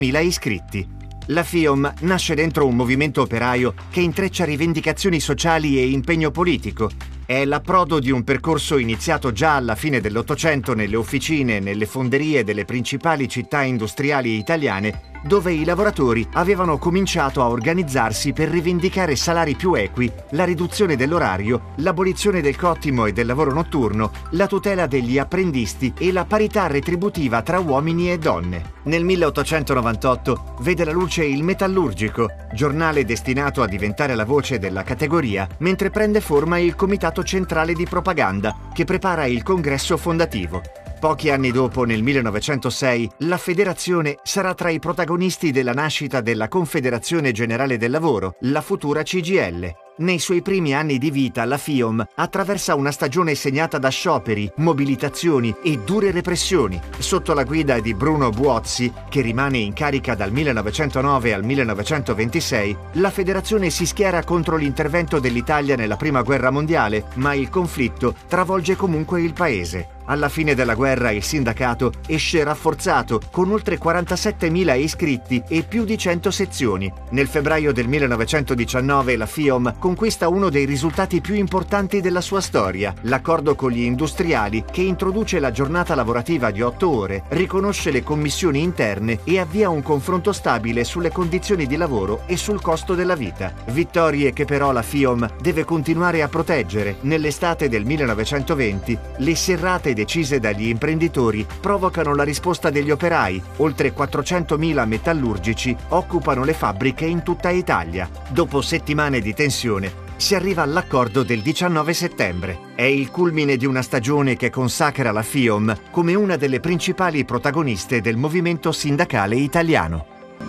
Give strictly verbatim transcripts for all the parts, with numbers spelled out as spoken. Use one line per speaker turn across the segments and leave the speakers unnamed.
mila iscritti. La FIOM nasce dentro un movimento operaio che intreccia rivendicazioni sociali e impegno politico. È l'approdo di un percorso iniziato già alla fine dell'Ottocento nelle officine e nelle fonderie delle principali città industriali italiane, dove i lavoratori avevano cominciato a organizzarsi per rivendicare salari più equi, la riduzione dell'orario, l'abolizione del cottimo e del lavoro notturno, la tutela degli apprendisti e la parità retributiva tra uomini e donne. Nel milleottocentonovantotto vede la luce Il Metallurgico, giornale destinato a diventare la voce della categoria, mentre prende forma il Comitato Centrale di Propaganda, che prepara il congresso fondativo. Pochi anni dopo, nel millenovecentosei, la federazione sarà tra i protagonisti della nascita della Confederazione Generale del Lavoro, la futura C G I L. Nei suoi primi anni di vita, la FIOM attraversa una stagione segnata da scioperi, mobilitazioni e dure repressioni. Sotto la guida di Bruno Buozzi, che rimane in carica dal millenovecentonove al millenovecentoventisei, la federazione si schiera contro l'intervento dell'Italia nella Prima Guerra Mondiale, ma il conflitto travolge comunque il paese. Alla fine della guerra il sindacato esce rafforzato, con oltre quarantasettemila iscritti e più di cento sezioni. Nel febbraio del millenovecentodiciannove la FIOM conquista uno dei risultati più importanti della sua storia, l'accordo con gli industriali che introduce la giornata lavorativa di otto ore, riconosce le commissioni interne e avvia un confronto stabile sulle condizioni di lavoro e sul costo della vita. Vittorie che però la FIOM deve continuare a proteggere. Nell'estate del millenovecentoventi le serrate decise dagli imprenditori provocano la risposta degli operai. Oltre quattrocentomila metallurgici occupano le fabbriche in tutta Italia. Dopo settimane di tensione si arriva all'accordo del diciannove settembre. È il culmine di una stagione che consacra la FIOM come una delle principali protagoniste del movimento sindacale italiano.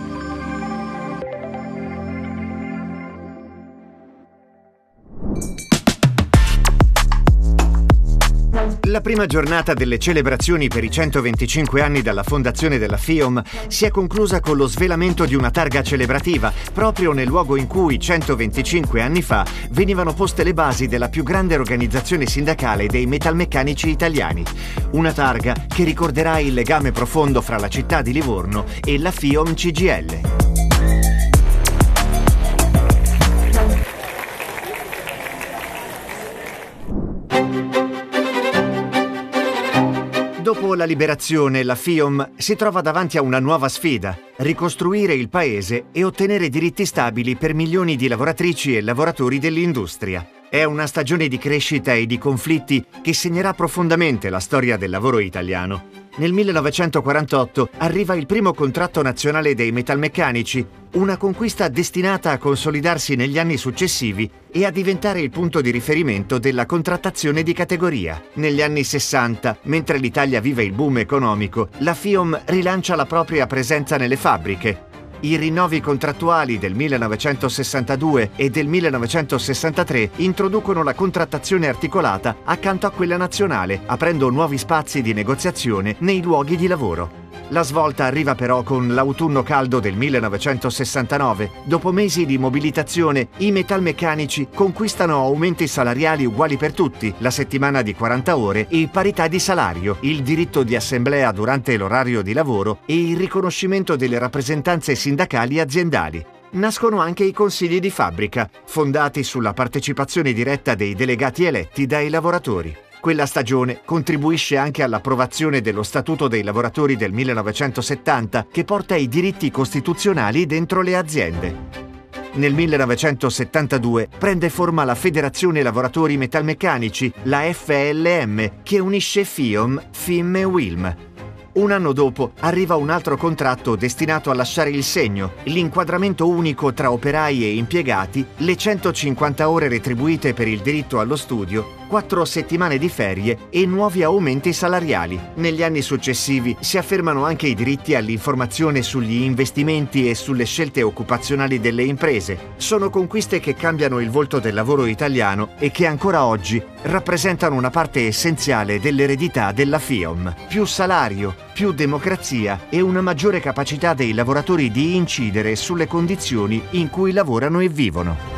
La prima giornata delle celebrazioni per i centoventicinque anni dalla fondazione della FIOM si è conclusa con lo svelamento di una targa celebrativa, proprio nel luogo in cui centoventicinque anni fa venivano poste le basi della più grande organizzazione sindacale dei metalmeccanici italiani. Una targa che ricorderà il legame profondo fra la città di Livorno e la FIOM C G I L. Dopo la liberazione, la FIOM si trova davanti a una nuova sfida: ricostruire il paese e ottenere diritti stabili per milioni di lavoratrici e lavoratori dell'industria. È una stagione di crescita e di conflitti che segnerà profondamente la storia del lavoro italiano. Nel millenovecentoquarantotto arriva il primo contratto nazionale dei metalmeccanici, una conquista destinata a consolidarsi negli anni successivi e a diventare il punto di riferimento della contrattazione di categoria. Negli anni sessanta, mentre l'Italia vive il boom economico, la FIOM rilancia la propria presenza nelle fabbriche. I rinnovi contrattuali del millenovecentosessantadue e del millenovecentosessantatré introducono la contrattazione articolata accanto a quella nazionale, aprendo nuovi spazi di negoziazione nei luoghi di lavoro. La svolta arriva però con l'autunno caldo del millenovecentosessantanove. Dopo mesi di mobilitazione, i metalmeccanici conquistano aumenti salariali uguali per tutti, la settimana di quaranta ore e parità di salario, il diritto di assemblea durante l'orario di lavoro e il riconoscimento delle rappresentanze sindacali aziendali. Nascono anche i consigli di fabbrica, fondati sulla partecipazione diretta dei delegati eletti dai lavoratori. Quella stagione contribuisce anche all'approvazione dello Statuto dei lavoratori del millenovecentosettanta, che porta i diritti costituzionali dentro le aziende. Nel millenovecentosettantadue prende forma la Federazione Lavoratori Metalmeccanici, la F L M, che unisce FIOM, FIM e WILM. Un anno dopo arriva un altro contratto destinato a lasciare il segno, l'inquadramento unico tra operai e impiegati, le centocinquanta ore retribuite per il diritto allo studio, quattro settimane di ferie e nuovi aumenti salariali. Negli anni successivi si affermano anche i diritti all'informazione sugli investimenti e sulle scelte occupazionali delle imprese. Sono conquiste che cambiano il volto del lavoro italiano e che ancora oggi rappresentano una parte essenziale dell'eredità della FIOM. Più salario, più democrazia e una maggiore capacità dei lavoratori di incidere sulle condizioni in cui lavorano e vivono.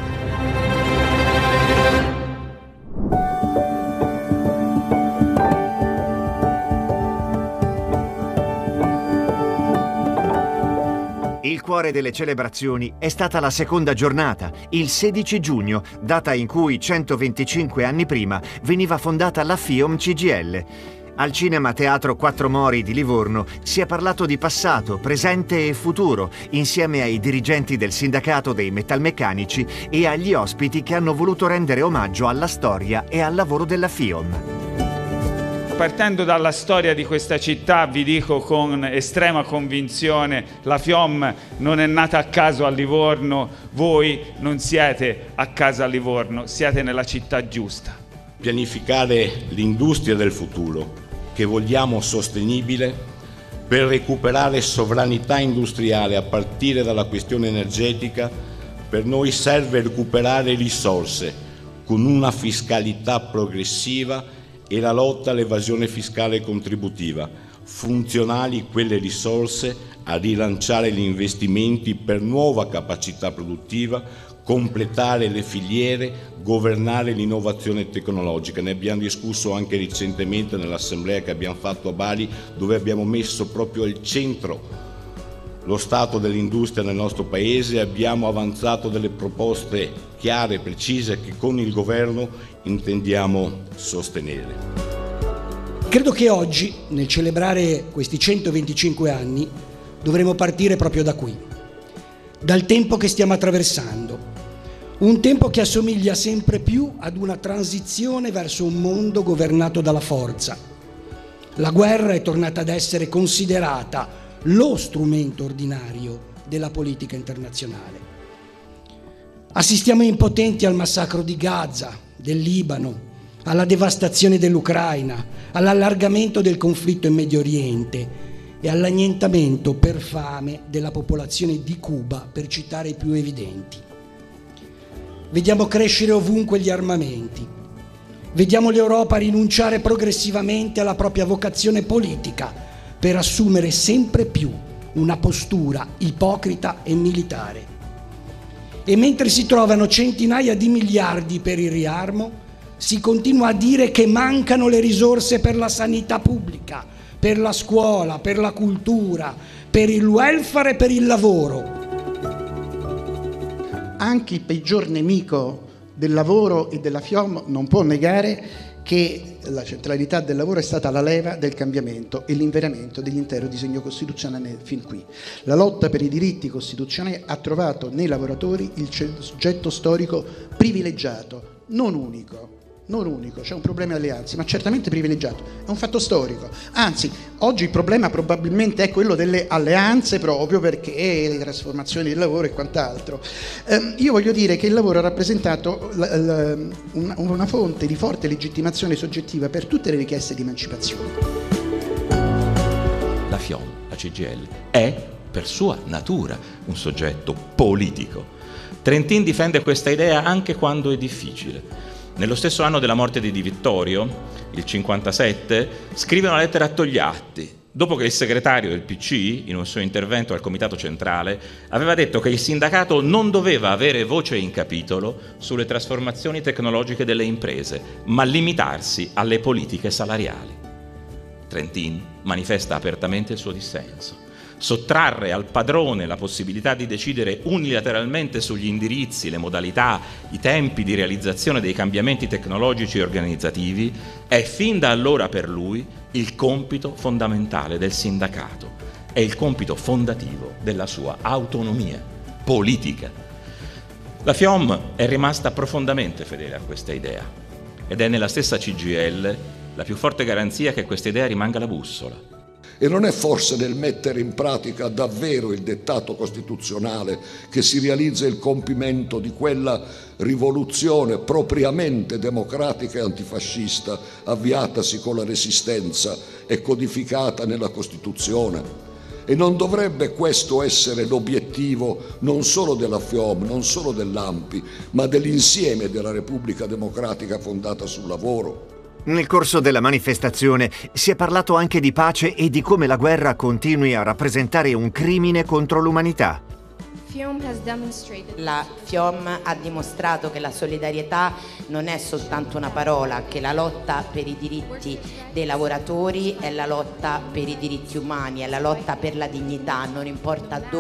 Il cuore delle celebrazioni è stata la seconda giornata, il sedici giugno, data in cui centoventicinque anni prima veniva fondata la FIOM C G I L. Al Cinema Teatro Quattro Mori di Livorno si è parlato di passato, presente e futuro, insieme ai dirigenti del sindacato dei metalmeccanici e agli ospiti che hanno voluto rendere omaggio alla storia e al lavoro della FIOM.
Partendo dalla storia di questa città, vi dico con estrema convinzione, la FIOM non è nata a caso a Livorno, voi non siete a casa a Livorno, siete nella città giusta.
Pianificare l'industria del futuro, che vogliamo sostenibile, per recuperare sovranità industriale a partire dalla questione energetica, per noi serve recuperare risorse con una fiscalità progressiva e la lotta all'evasione fiscale contributiva, funzionali quelle risorse a rilanciare gli investimenti per nuova capacità produttiva, completare le filiere, governare l'innovazione tecnologica. Ne abbiamo discusso anche recentemente nell'assemblea che abbiamo fatto a Bari, dove abbiamo messo proprio al centro lo stato dell'industria nel nostro Paese. Abbiamo avanzato delle proposte chiare e precise che con il Governo intendiamo sostenere.
Credo che oggi, nel celebrare questi centoventicinque anni, dovremo partire proprio da qui, dal tempo che stiamo attraversando, un tempo che assomiglia sempre più ad una transizione verso un mondo governato dalla forza. La guerra è tornata ad essere considerata lo strumento ordinario della politica internazionale. Assistiamo impotenti al massacro di Gaza, del Libano, alla devastazione dell'Ucraina, all'allargamento del conflitto in Medio Oriente e all'annientamento per fame della popolazione di Cuba, per citare i più evidenti. Vediamo crescere ovunque gli armamenti. Vediamo l'Europa rinunciare progressivamente alla propria vocazione politica per assumere sempre più una postura ipocrita e militare. E mentre si trovano centinaia di miliardi per il riarmo, si continua a dire che mancano le risorse per la sanità pubblica, per la scuola, per la cultura, per il welfare e per il lavoro.
Anche il peggior nemico del lavoro e della FIOM non può negare che la centralità del lavoro è stata la leva del cambiamento e l'inveramento dell'intero disegno costituzionale fin qui. La lotta per i diritti costituzionali ha trovato nei lavoratori il soggetto storico privilegiato, non unico. Non unico, c'è un problema alle alleanze, ma certamente privilegiato, è un fatto storico. Anzi, oggi il problema probabilmente è quello delle alleanze, proprio perché le trasformazioni del lavoro e quant'altro. Eh, io voglio dire che il lavoro ha rappresentato la, la, una, una fonte di forte legittimazione soggettiva per tutte le richieste di emancipazione.
La FIOM, la C G I L, è per sua natura un soggetto politico. Trentin difende questa idea anche quando è difficile. Nello stesso anno della morte di Di Vittorio, il cinquantasette, scrive una lettera a Togliatti, dopo che il segretario del P C, in un suo intervento al Comitato Centrale, aveva detto che il sindacato non doveva avere voce in capitolo sulle trasformazioni tecnologiche delle imprese, ma limitarsi alle politiche salariali. Trentin manifesta apertamente il suo dissenso. Sottrarre al padrone la possibilità di decidere unilateralmente sugli indirizzi, le modalità, i tempi di realizzazione dei cambiamenti tecnologici e organizzativi è fin da allora per lui il compito fondamentale del sindacato, è il compito fondativo della sua autonomia politica. La FIOM è rimasta profondamente fedele a questa idea ed è nella stessa C G I L la più forte garanzia che questa idea rimanga la bussola.
E non è forse nel mettere in pratica davvero il dettato costituzionale che si realizza il compimento di quella rivoluzione propriamente democratica e antifascista avviatasi con la Resistenza e codificata nella Costituzione? E non dovrebbe questo essere l'obiettivo non solo della FIOM, non solo dell'A M P I, ma dell'insieme della Repubblica Democratica fondata sul lavoro?
Nel corso della manifestazione si è parlato anche di pace e di come la guerra continui a rappresentare un crimine contro l'umanità.
La FIOM ha dimostrato che la solidarietà non è soltanto una parola, che la lotta per i diritti dei lavoratori è la lotta per i diritti umani, è la lotta per la dignità, non importa dove